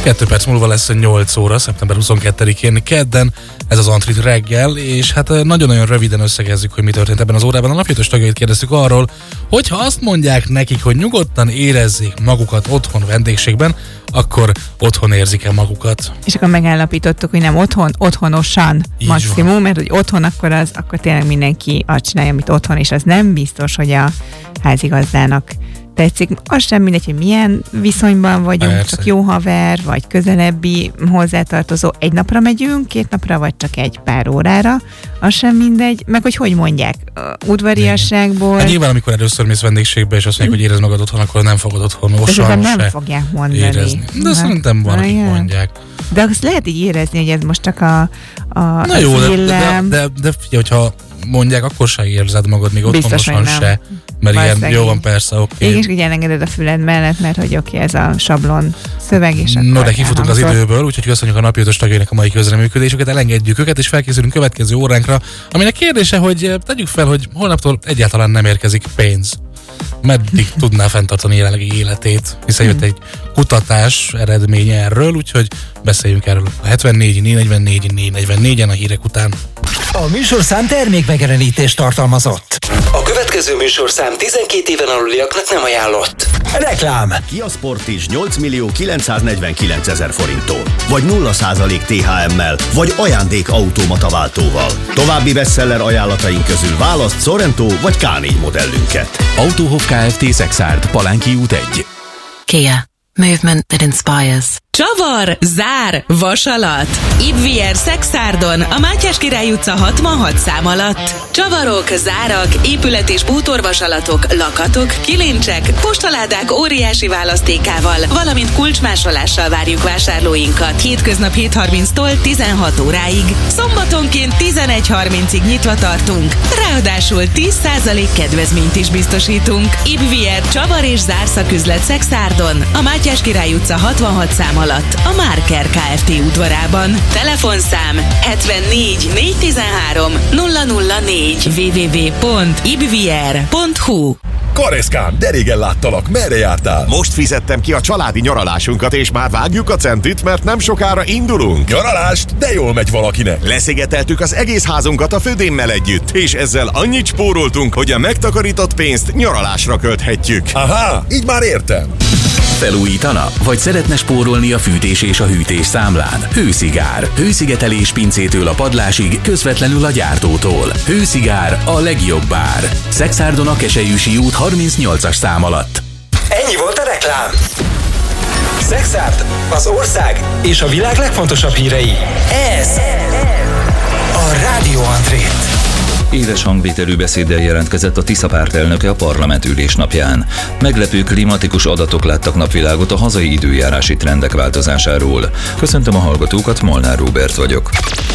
2 perc múlva lesz 8 óra, szeptember 22-én kedden, ez az Antrit reggel, és hát nagyon-nagyon röviden összegezzük, hogy mi történt ebben az órában. A napjaitos tagjait kérdeztük arról, hogy ha azt mondják nekik, hogy nyugodtan érezzék magukat otthon vendégségben, akkor otthon érzik-e magukat. És akkor megállapítottuk, hogy nem otthon, otthonosan így maximum, van. Mert hogy otthon akkor tényleg mindenki azt csinálja, amit otthon, és az nem biztos, hogy a házigazdának tetszik. Az sem mindegy, hogy milyen viszonyban vagyunk, persze. Csak jó haver, vagy közelebbi hozzátartozó. Egy napra megyünk, 2 napra, vagy csak egy pár órára. Az sem mindegy. Meg hogy mondják, udvariasságból. Hát nyilván, amikor először mész vendégségbe, és azt mondják, hogy érezd magad otthon, akkor nem fogod otthonosan nem fogják mondani. Érezni. De szerintem van, akik mondják. De azt lehet így érezni, hogy ez most csak na jó, de figyelj, hogyha mondják, akkor se érzed magad még otthonosan se. Mert ilyen, jó van, persze, oké. Én is úgy elengeded a füled mellett, mert hogy oké, ez a sablon szöveg, és akkor... No, de kifutunk az időből, úgyhogy köszönjük a napjaitos tagjainak a mai közreműködésüket, elengedjük őket, és felkészülünk következő óránkra, aminek kérdése, hogy tegyük fel, hogy holnaptól egyáltalán nem érkezik pénz. Meddig tudná fenntartani jelenlegi életét, hiszen jött egy kutatás eredménye erről, úgyhogy beszéljünk erről a 74 444 444-en a hírek után. A műsorszám termékmegjelenítést tartalmazott. A következő műsorszám 12 éven aluliaknak nem ajánlott. Reklám. Kia Sportage 8.949.000 forinttól, vagy 0% THM-mel, vagy ajándék automataváltóval. További bestseller ajánlataink közül választ Sorento vagy K4 modellünket. Autóhof Kft. Szexárd, Palánki út 1. Kia. Movement that inspires. Csavar, zár, vasalat. Ibvier Szexárdon, a Mátyás Király utca 66 szám alatt. Csavarok, zárak, épület- és bútorvasalatok, lakatok, kilincsek, postaládák óriási választékával, valamint kulcsmásolással várjuk vásárlóinkat. Hétköznap 7:30-tól 16 óráig. Szombatonként 11:30-ig nyitva tartunk. Ráadásul 10% kedvezményt is biztosítunk. Ibvier Csavar és zárszaküzlet Szexárdon, a Mátyás Király utca 66 szám alatt, a Márker Kft. Udvarában. Telefonszám 74 413 004 www.ibvier.hu. Kareszkám, de régen láttalak, merre jártál? Most fizettem ki a családi nyaralásunkat, és már vágjuk a centit, mert nem sokára indulunk. Nyaralást? De jól megy valakinek. Leszigeteltük az egész házunkat a födémmel együtt, és ezzel annyit spóroltunk, hogy a megtakarított pénzt nyaralásra költhetjük. Aha, így már értem. Felújítana? Vagy szeretne spórolni a fűtés és a hűtés számlán? Hőszigár. Hőszigetelés pincétől a padlásig, közvetlenül a gyártótól. Hőszigár, a legjobb ár. Szexárdon a Keselyűsi út 38-as szám alatt. Ennyi volt a reklám. Szexárd, az ország és a világ legfontosabb hírei. Ez a Rádió Antrit. Éles hangvételű beszéddel jelentkezett a Tisza párt elnöke a parlament ülésnapján. Meglepő klimatikus adatok láttak napvilágot a hazai időjárási trendek változásáról. Köszöntöm a hallgatókat, Molnár Róbert vagyok.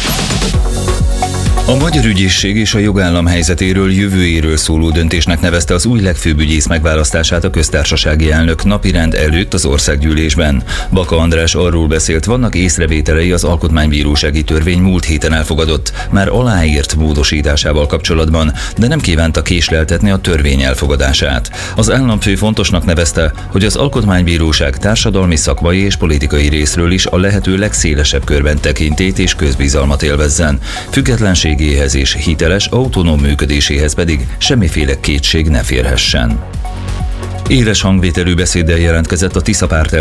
A magyar ügyészség és a jogállam helyzetéről, jövőjéről szóló döntésnek nevezte az új legfőbb ügyész megválasztását a köztársasági elnök napirend előtt az országgyűlésben. Baka András arról beszélt, vannak észrevételei az alkotmánybírósági törvény múlt héten elfogadott, már aláírt módosításával kapcsolatban, de nem kívánta késleltetni a törvény elfogadását. Az államfő fontosnak nevezte, hogy az alkotmánybíróság társadalmi, szakmai és politikai részről is a lehető legszélesebb körben tekintét és közbizalmat élvezzen. Függetlenségéhez és hiteles, autonóm működéséhez pedig semmiféle kétség ne férhessen. Éles hangvételű beszéddel jelentkezett a Tisza párt